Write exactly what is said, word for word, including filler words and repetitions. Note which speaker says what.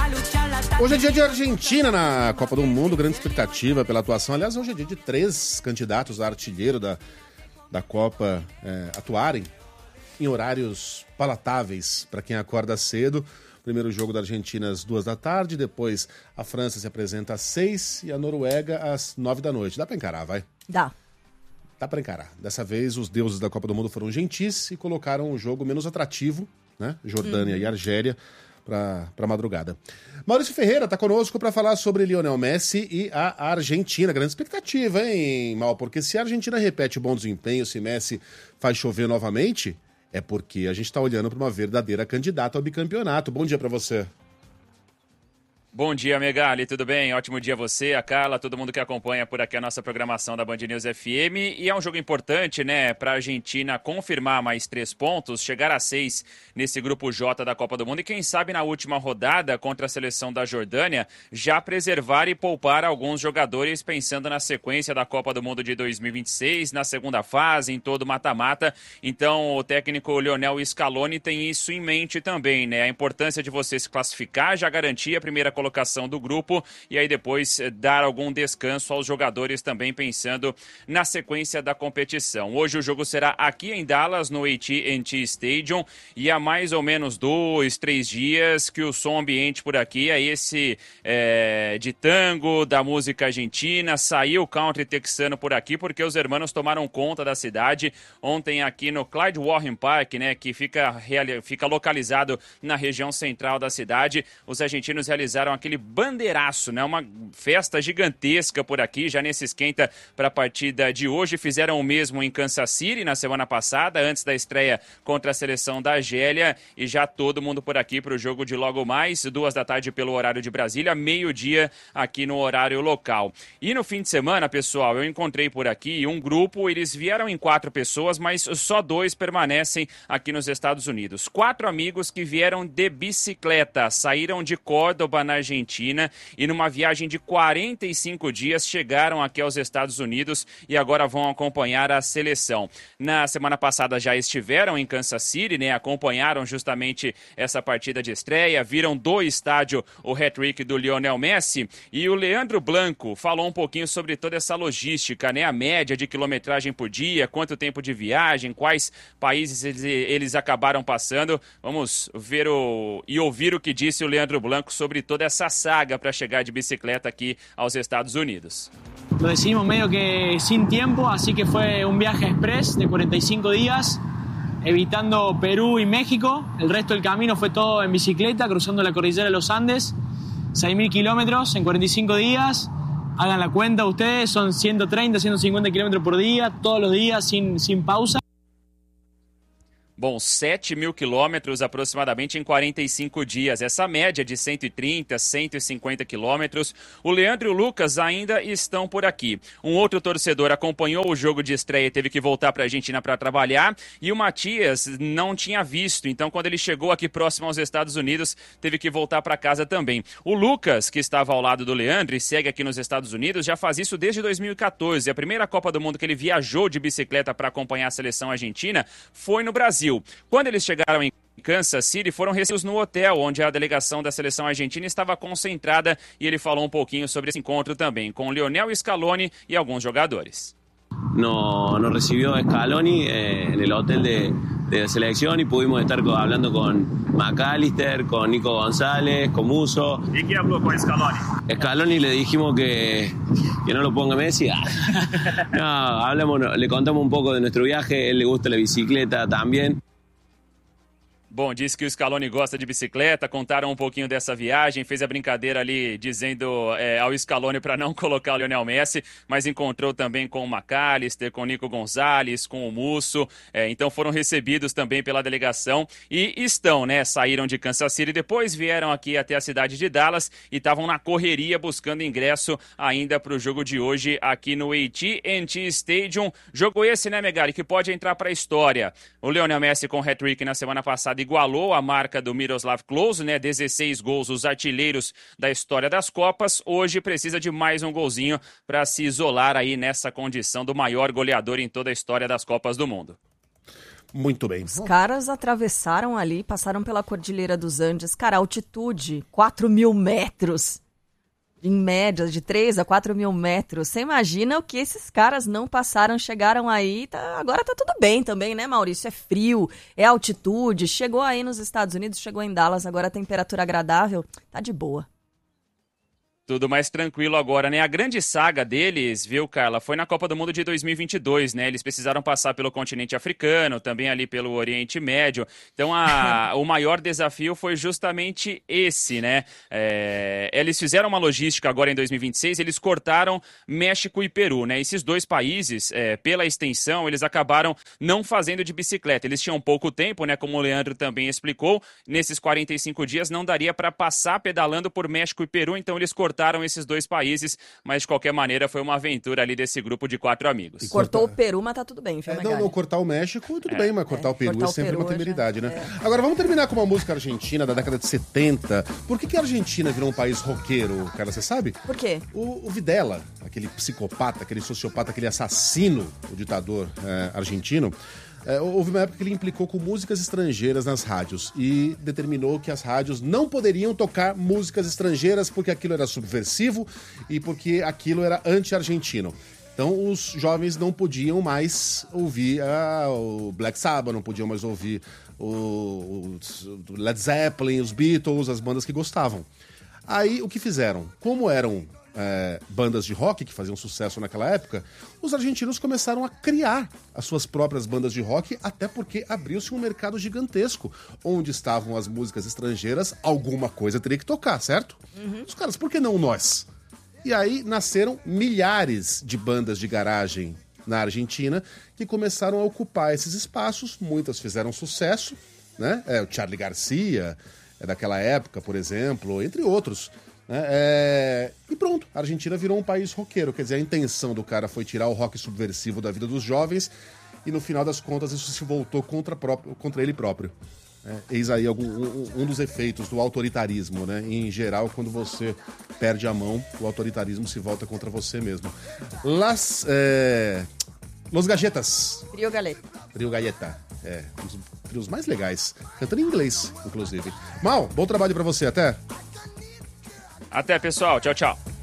Speaker 1: Hoje é dia de Argentina na Copa do Mundo, grande expectativa pela atuação. Aliás, hoje é dia de três candidatos a artilheiro da, da Copa é, atuarem em horários palatáveis para quem acorda cedo. Primeiro jogo da Argentina às duas da tarde, depois a França se apresenta às seis e a Noruega às nove da noite. Dá para encarar, vai?
Speaker 2: Dá.
Speaker 1: Dá para encarar. Dessa vez os deuses da Copa do Mundo foram gentis e colocaram o jogo menos atrativo, né? Jordânia uhum. e Argélia, para a madrugada. Maurício Ferreira está conosco para falar sobre Lionel Messi e a Argentina. Grande expectativa, hein, Mal? Porque se a Argentina repete o bom desempenho, se Messi faz chover novamente, é porque a gente está olhando para uma verdadeira candidata ao bicampeonato. Bom dia para você.
Speaker 3: Bom dia, Megali, tudo bem? Ótimo dia a você, a Carla, todo mundo que acompanha por aqui a nossa programação da Band News F M. E é um jogo importante, né, para a Argentina confirmar mais três pontos, chegar a seis nesse grupo J da Copa do Mundo e quem sabe na última rodada contra a seleção da Jordânia já preservar e poupar alguns jogadores pensando na sequência da Copa do Mundo de dois mil e vinte e seis, na segunda fase, em todo mata-mata. Então o técnico Lionel Scaloni tem isso em mente também, né? A importância de você se classificar, já garantir a primeira colocação colocação do grupo e aí depois dar algum descanso aos jogadores também pensando na sequência da competição. Hoje o jogo será aqui em Dallas, no A T and T Stadium, e há mais ou menos dois, três dias que o som ambiente por aqui é esse é, de tango, da música argentina, saiu o country texano por aqui porque os hermanos tomaram conta da cidade ontem aqui no Clyde Warren Park, né, que fica, fica localizado na região central da cidade. Os argentinos realizaram aquele bandeiraço, né? Uma festa gigantesca por aqui, já nesse esquenta para a partida de hoje. Fizeram o mesmo em Kansas City na semana passada, antes da estreia contra a seleção da Argélia, e já todo mundo por aqui para o jogo de logo mais, duas da tarde pelo horário de Brasília, meio-dia aqui no horário local. E no fim de semana, pessoal, eu encontrei por aqui um grupo, eles vieram em quatro pessoas, mas só dois permanecem aqui nos Estados Unidos. Quatro amigos que vieram de bicicleta, saíram de Córdoba, na Argentina, e numa viagem de quarenta e cinco dias chegaram aqui aos Estados Unidos e agora vão acompanhar a seleção. Na semana passada já estiveram em Kansas City, né? Acompanharam justamente essa partida de estreia, viram do estádio o hat-trick do Lionel Messi, e o Leandro Blanco falou um pouquinho sobre toda essa logística, né? A média de quilometragem por dia, quanto tempo de viagem, quais países eles, eles acabaram passando. Vamos ver o, e ouvir o que disse o Leandro Blanco sobre toda essa saga para chegar de bicicleta aqui aos Estados Unidos.
Speaker 4: Lo decidimos medio que sin tiempo, así que fue un viaje express de cuarenta y cinco días, evitando Perú y México. El resto del camino fue todo en bicicleta, cruzando la cordillera de los Andes, seis mil kilómetros en cuarenta y cinco días. Hagan la cuenta ustedes, son ciento treinta, ciento cincuenta kilómetros por día, todos los días sin, sin pausa.
Speaker 3: Bom, sete mil quilômetros aproximadamente em quarenta e cinco dias. Essa média de cento e trinta, cento e cinquenta quilômetros. O Leandro e o Lucas ainda estão por aqui. Um outro torcedor acompanhou o jogo de estreia e teve que voltar para a Argentina para trabalhar. E o Matias não tinha visto. Então, quando ele chegou aqui próximo aos Estados Unidos, teve que voltar para casa também. O Lucas, que estava ao lado do Leandro e segue aqui nos Estados Unidos, já faz isso desde dois mil e catorze. A primeira Copa do Mundo que ele viajou de bicicleta para acompanhar a seleção argentina foi no Brasil. Quando eles chegaram em Kansas City, foram recebidos no hotel, onde a delegação da seleção argentina estava concentrada, e ele falou um pouquinho sobre esse encontro também, com Lionel Scaloni e alguns jogadores.
Speaker 5: Nos no recibió Scaloni eh, en el hotel de, de selección y pudimos estar co- hablando con McAllister, con Nico González, con Musso.
Speaker 3: ¿Y qué habló con Scaloni?
Speaker 5: Scaloni le dijimos que, que no lo ponga Messi. No, hablamos, le contamos un poco de nuestro viaje, él le gusta la bicicleta también.
Speaker 3: Bom, disse que o Scaloni gosta de bicicleta, contaram um pouquinho dessa viagem, fez a brincadeira ali dizendo é, ao Scaloni para não colocar o Lionel Messi, mas encontrou também com o McAllister, com o Nico Gonzalez, com o Musso, é, então foram recebidos também pela delegação e estão, né, saíram de Kansas City, depois vieram aqui até a cidade de Dallas e estavam na correria buscando ingresso ainda para o jogo de hoje aqui no A T and T Stadium. Jogo esse, né, Megali, que pode entrar para a história. O Lionel Messi com hat-trick na semana passada igualou a marca do Miroslav Klose, né? dezesseis gols, os artilheiros da história das Copas. Hoje precisa de mais um golzinho para se isolar aí nessa condição do maior goleador em toda a história das Copas do Mundo.
Speaker 1: Muito bem.
Speaker 2: Os caras atravessaram ali, passaram pela Cordilheira dos Andes. Cara, altitude, quatro mil metros. Em média, de três a quatro mil metros. Você imagina o que esses caras não passaram, chegaram aí. Tá, agora tá tudo bem também, né, Maurício? É frio, é altitude. Chegou aí nos Estados Unidos, chegou em Dallas, agora a temperatura agradável. Tá de boa.
Speaker 3: Tudo mais tranquilo agora, né? A grande saga deles, viu, Carla, foi na Copa do Mundo de dois mil e vinte e dois, né? Eles precisaram passar pelo continente africano, também ali pelo Oriente Médio. Então, a, o maior desafio foi justamente esse, né? É, eles fizeram uma logística agora em dois mil e vinte e seis, eles cortaram México e Peru, né? Esses dois países, é, pela extensão, eles acabaram não fazendo de bicicleta. Eles tinham pouco tempo, né? Como o Leandro também explicou, nesses quarenta e cinco dias não daria para passar pedalando por México e Peru, então eles cortaram esses dois países, mas de qualquer maneira foi uma aventura ali desse grupo de quatro amigos.
Speaker 2: E cortou cortar... o Peru, mas tá tudo bem,
Speaker 1: é, não, não, cortar o México, tudo é. bem, mas cortar é, o Peru cortar é sempre Peru, uma temeridade, já... né? É. Agora, vamos terminar com uma música argentina da década de setenta. Por que, que a Argentina virou um país roqueiro, cara, você sabe?
Speaker 2: Por quê?
Speaker 1: O, o Videla, aquele psicopata, aquele sociopata, aquele assassino, o ditador é, argentino, É, houve uma época que ele implicou com músicas estrangeiras nas rádios e determinou que as rádios não poderiam tocar músicas estrangeiras porque aquilo era subversivo e porque aquilo era anti-argentino. Então os jovens não podiam mais ouvir ah, o Black Sabbath, não podiam mais ouvir o, o Led Zeppelin, os Beatles, as bandas que gostavam. Aí o que fizeram? Como eram É, bandas de rock que faziam sucesso naquela época, os argentinos começaram a criar as suas próprias bandas de rock, até porque abriu-se um mercado gigantesco, onde estavam as músicas estrangeiras, alguma coisa teria que tocar, certo? Uhum. Os caras, por que não nós? E aí nasceram milhares de bandas de garagem na Argentina que começaram a ocupar esses espaços, muitas fizeram sucesso, né? É, o Charly Garcia, é daquela época, por exemplo, entre outros. É, e pronto, a Argentina virou um país roqueiro. Quer dizer, a intenção do cara foi tirar o rock subversivo da vida dos jovens e no final das contas isso se voltou contra, próprio, contra ele próprio. É, eis aí algum, um, um dos efeitos do autoritarismo, né? Em geral, quando você perde a mão, o autoritarismo se volta contra você mesmo. Las... É... Los Galletas.
Speaker 2: Trio Galeta.
Speaker 1: Trio Galleta. É, um dos trios mais legais. Cantando em inglês, inclusive. Mal, bom trabalho pra você. Até...
Speaker 3: Até, pessoal. Tchau, tchau.